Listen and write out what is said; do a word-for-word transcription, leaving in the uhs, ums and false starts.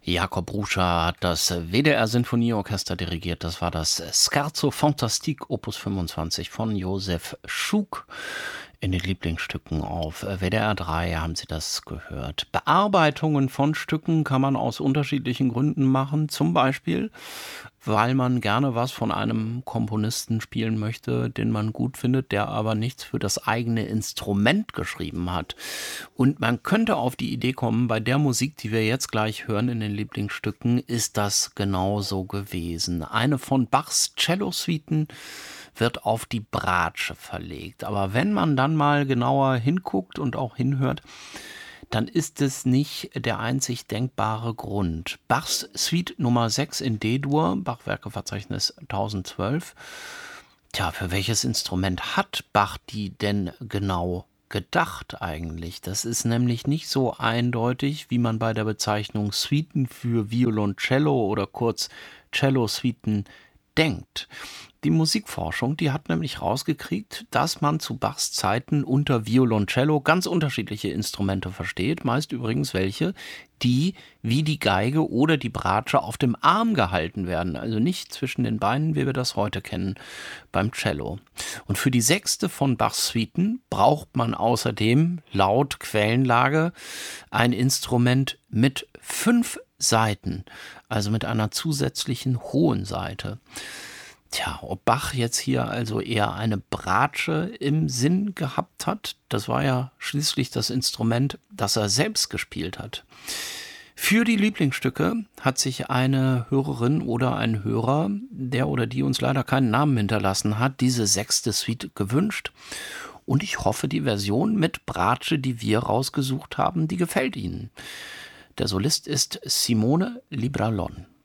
Jakob Ruscha hat das W D R-Sinfonieorchester dirigiert. Das war das Scherzo Fantastique Opus fünfundzwanzig von Josef Schuk. In den Lieblingsstücken auf W D R drei haben Sie das gehört. Bearbeitungen von Stücken kann man aus unterschiedlichen Gründen machen. Zum Beispiel, weil man gerne was von einem Komponisten spielen möchte, den man gut findet, der aber nichts für das eigene Instrument geschrieben hat. Und man könnte auf die Idee kommen, bei der Musik, die wir jetzt gleich hören in den Lieblingsstücken, ist das genauso gewesen. Eine von Bachs Cello-Suiten wird auf die Bratsche verlegt. Aber wenn man dann mal genauer hinguckt und auch hinhört, dann ist es nicht der einzig denkbare Grund. Bachs Suite Nummer sechs in D-Dur, Bachwerkeverzeichnis tausendzwölf. Tja, für welches Instrument hat Bach die denn genau gedacht eigentlich? Das ist nämlich nicht so eindeutig, wie man bei der Bezeichnung Suiten für Violoncello oder kurz Cello-Suiten denkt. Die Musikforschung, die hat nämlich rausgekriegt, dass man zu Bachs Zeiten unter Violoncello ganz unterschiedliche Instrumente versteht, meist übrigens welche, die wie die Geige oder die Bratsche auf dem Arm gehalten werden, also nicht zwischen den Beinen, wie wir das heute kennen beim Cello. Und für die sechste von Bachs Suiten braucht man außerdem laut Quellenlage ein Instrument mit fünf Saiten, also mit einer zusätzlichen hohen Saite. Tja, ob Bach jetzt hier also eher eine Bratsche im Sinn gehabt hat, das war ja schließlich das Instrument, das er selbst gespielt hat. Für die Lieblingsstücke hat sich eine Hörerin oder ein Hörer, der oder die uns leider keinen Namen hinterlassen hat, diese sechste Suite gewünscht. Und ich hoffe, die Version mit Bratsche, die wir rausgesucht haben, die gefällt Ihnen. Der Solist ist Simone Libralon.